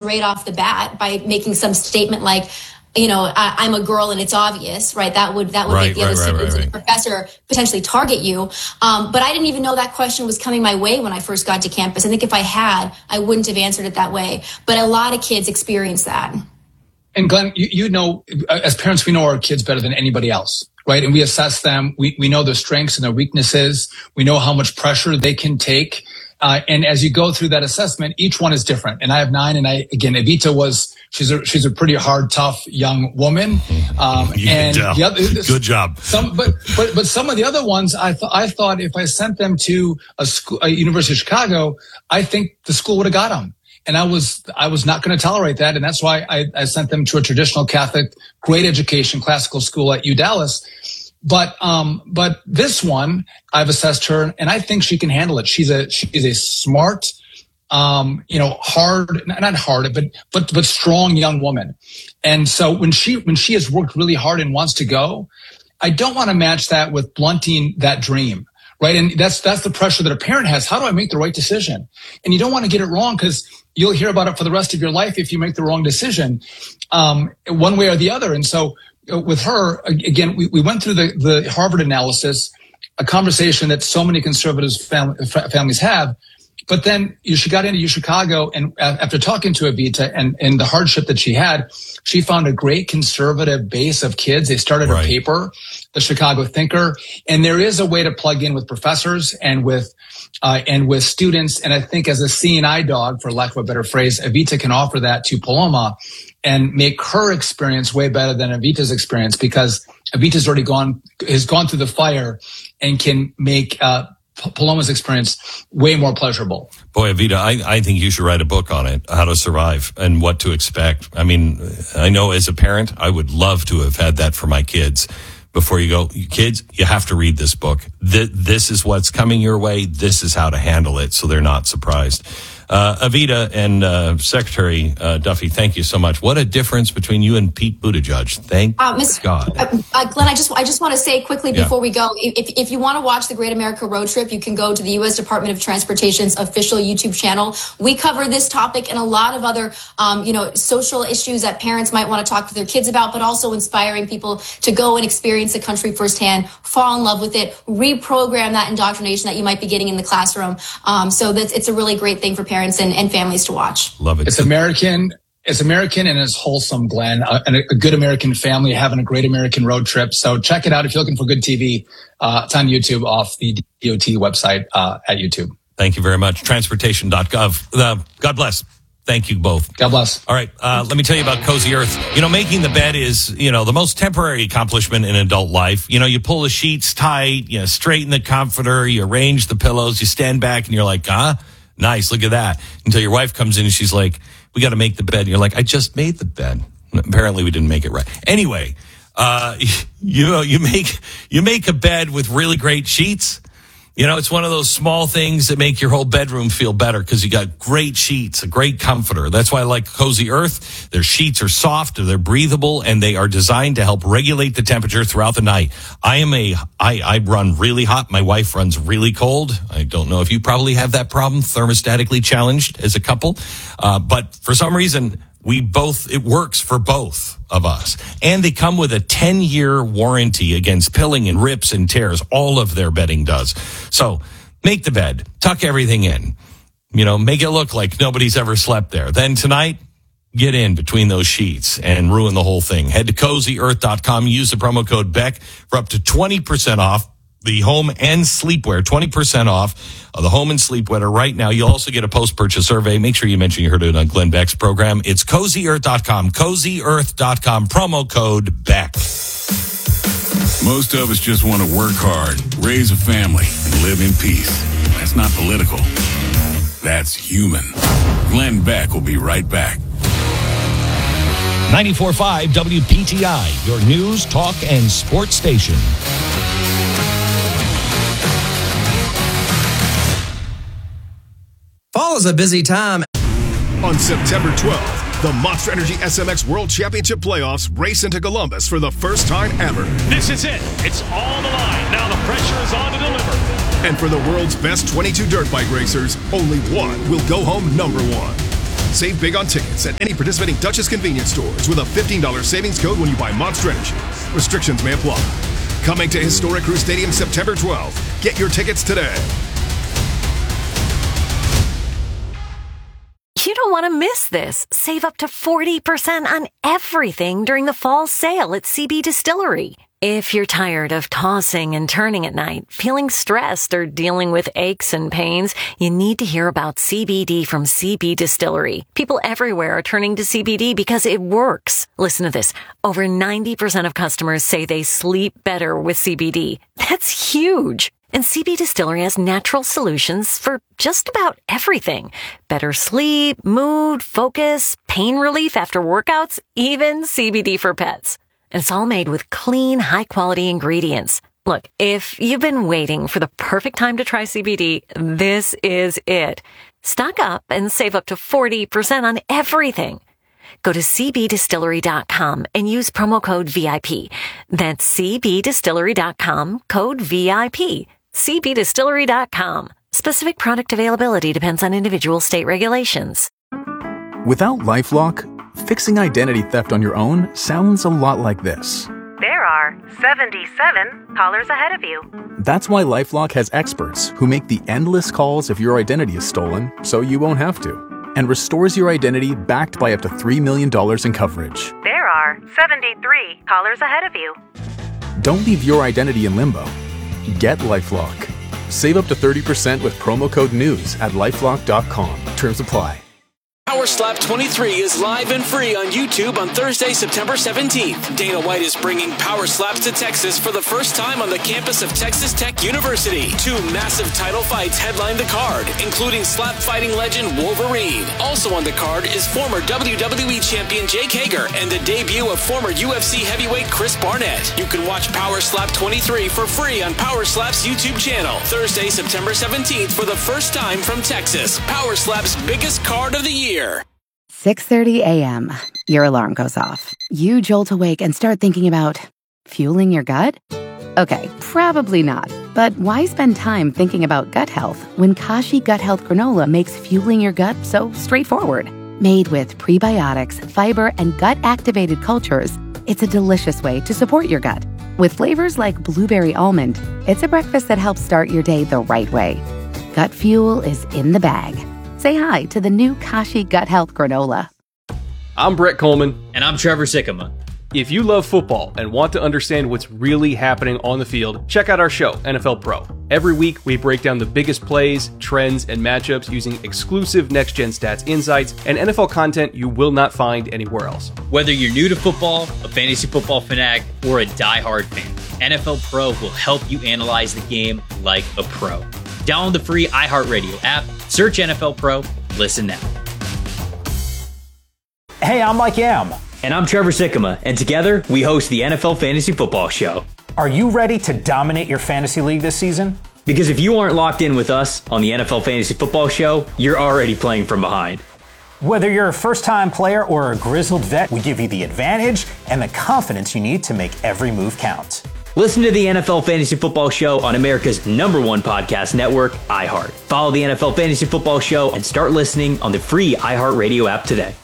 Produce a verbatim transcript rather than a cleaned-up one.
grade off the bat by making some statement like, you know, I, I'm a girl and it's obvious, right? That would that would right, make the right, other right, students right, and right. the professor potentially target you. Um, but I didn't even know that question was coming my way when I first got to campus. I think if I had, I wouldn't have answered it that way. But a lot of kids experience that. And Glenn, you, you know, as parents, we know our kids better than anybody else, right? And we assess them. We, we know their strengths and their weaknesses. We know how much pressure they can take. Uh, and as you go through that assessment, each one is different. And I have nine. And I, again, Evita was, she's a, she's a pretty hard, tough young woman. Um, you and can tell. the other, Good job. Some, but, but, but some of the other ones, I thought, I thought if I sent them to a school, a University of Chicago, I think the school would have got them. And I was, I was not going to tolerate that. And that's why I, I sent them to a traditional Catholic, great education, classical school at U Dallas. But, um, but this one, I've assessed her and I think she can handle it. She's a, she's a smart, um, you know, hard, not hard, but, but, but strong young woman. And so when she, when she has worked really hard and wants to go, I don't want to match that with blunting that dream. Right. And that's, that's the pressure that a parent has. How do I make the right decision? And you don't want to get it wrong because you'll hear about it for the rest of your life if you make the wrong decision, um, one way or the other. And so uh, with her, again, we, we went through the, the Harvard analysis, a conversation that so many conservative fam- families have. But then she got into U Chicago, and after talking to Evita and, and the hardship that she had, she found a great conservative base of kids. They started right. a paper, the Chicago Thinker, and there is a way to plug in with professors and with uh, and with students. And I think as a seeing eye dog, for lack of a better phrase, Evita can offer that to Paloma and make her experience way better than Evita's experience, because Evita's already gone has gone through the fire and can make uh, Paloma's experience way more pleasurable. Boy, Evita, I, I think you should write a book on it, how to survive and what to expect. I mean, I know as a parent, I would love to have had that for my kids. Before you go, kids, you have to read this book. Th- this is what's coming your way. This is how to handle it so they're not surprised. Uh, Evita and uh, Secretary uh, Duffy, thank you so much. What a difference between you and Pete Buttigieg. Thank uh, Miz God. Uh, uh, Glenn, I just I just want to say quickly before yeah. we go, if if you want to watch the Great America Road Trip, you can go to the U S Department of Transportation's official YouTube channel. We cover this topic and a lot of other, um, you know, social issues that parents might want to talk to their kids about, but also inspiring people to go and experience the country firsthand, fall in love with it, reprogram that indoctrination that you might be getting in the classroom. Um, so that's it's a really great thing for parents and, and families to watch. Love it. It's American. It's American and it's wholesome, Glenn. Uh, and a, a good American family having a great American road trip. So check it out if you're looking for good T V. Uh, it's on YouTube off the D O T website uh, at YouTube. Thank you very much. Transportation dot gov. Uh, God bless. Thank you both. God bless. All right. Uh, let me tell you about Cozy Earth. You know, making the bed is, you know, the most temporary accomplishment in adult life. You know, you pull the sheets tight, you straighten the comforter, you arrange the pillows, you stand back and you're like, huh? Nice. Look at that. Until your wife comes in and she's like, we got to make the bed. And you're like, I just made the bed. Apparently we didn't make it right. Anyway, uh, you know, you make, you make a bed with really great sheets. You know, it's one of those small things that make your whole bedroom feel better because you got great sheets, a great comforter. That's why I like Cozy Earth. Their sheets are soft, they're breathable, and they are designed to help regulate the temperature throughout the night. I am a, I, I run really hot. My wife runs really cold. I don't know if you probably have that problem, thermostatically challenged as a couple. Uh, but for some reason, we both, it works for both of us. And they come with a ten-year warranty against pilling and rips and tears. All of their bedding does. So make the bed, tuck everything in, you know, make it look like nobody's ever slept there. Then tonight, get in between those sheets and ruin the whole thing. Head to cozy earth dot com. Use the promo code Beck for up to twenty percent off the home and sleepwear, twenty percent off of the home and sleepwear right now. You'll also get a post-purchase survey. Make sure you mention you heard it on Glenn Beck's program. It's cozy earth dot com, cozy earth dot com, promo code Beck. Most of us just want to work hard, raise a family, and live in peace. That's not political. That's human. Glenn Beck will be right back. ninety-four point five W P T I, your news, talk, and sports station. Fall is a busy time. On September twelfth, the Monster Energy S M X World Championship Playoffs race into Columbus for the first time ever. This is it. It's all the line. Now the pressure is on to deliver. And for the world's best twenty-two dirt bike racers, only one will go home number one. Save big on tickets at any participating Duchess convenience stores with a fifteen dollars savings code when you buy Monster Energy. Restrictions may apply. Coming to Historic Crew Stadium September twelfth. Get your tickets today. You don't want to miss this. Save up to forty percent on everything during the fall sale at C B Distillery. If you're tired of tossing and turning at night, feeling stressed, or dealing with aches and pains, you need to hear about C B D from C B Distillery. People everywhere are turning to C B D because it works. Listen to this. Over ninety percent of customers say they sleep better with C B D. That's huge. And C B Distillery has natural solutions for just about everything. Better sleep, mood, focus, pain relief after workouts, even C B D for pets. And it's all made with clean, high-quality ingredients. Look, if you've been waiting for the perfect time to try C B D, this is it. Stock up and save up to forty percent on everything. Go to c b distillery dot com and use promo code V I P. That's c b distillery dot com, code V I P. c b distillery dot com. Specific product availability depends on individual state regulations. Without LifeLock, fixing identity theft on your own sounds a lot like this. There are seventy-seven callers ahead of you. That's why LifeLock has experts who make the endless calls if your identity is stolen, so you won't have to, and restores your identity backed by up to three million dollars in coverage. There are seventy-three callers ahead of you. Don't leave your identity in limbo. Get LifeLock. Save up to thirty percent with promo code NEWS at lifelock dot com. Terms apply. Power Slap twenty-three is live and free on YouTube on Thursday, September seventeenth. Dana White is bringing Power Slaps to Texas for the first time on the campus of Texas Tech University. Two massive title fights headline the card, including slap fighting legend Wolverine. Also on the card is former W W E champion Jake Hager and the debut of former U F C heavyweight Chris Barnett. You can watch Power Slap twenty-three for free on Power Slap's YouTube channel Thursday, September seventeenth for the first time from Texas. Power Slap's biggest card of the year. six thirty a.m. Your alarm goes off. You jolt awake and start thinking about fueling your gut? Okay, probably not. But why spend time thinking about gut health when Kashi Gut Health Granola makes fueling your gut so straightforward? Made with prebiotics, fiber, and gut-activated cultures, it's a delicious way to support your gut. With flavors like blueberry almond, it's a breakfast that helps start your day the right way. Gut fuel is in the bag. Say hi to the new Kashi Gut Health Granola. I'm Brett Coleman. And I'm Trevor Sikkema. If you love football and want to understand what's really happening on the field, check out our show, N F L Pro. Every week, we break down the biggest plays, trends, and matchups using exclusive next-gen stats insights and N F L content you will not find anywhere else. Whether you're new to football, a fantasy football fanatic, or a diehard fan, N F L Pro will help you analyze the game like a pro. Download the free iHeartRadio app, search N F L Pro, listen now. Hey, I'm Mike Yam. And I'm Trevor Sikkema, and together we host the N F L Fantasy Football Show. Are you ready to dominate your fantasy league this season? Because if you aren't locked in with us on the N F L Fantasy Football Show, you're already playing from behind. Whether you're a first-time player or a grizzled vet, we give you the advantage and the confidence you need to make every move count. Listen to the N F L Fantasy Football Show on America's number one podcast network, iHeart. Follow the N F L Fantasy Football Show and start listening on the free iHeartRadio app today.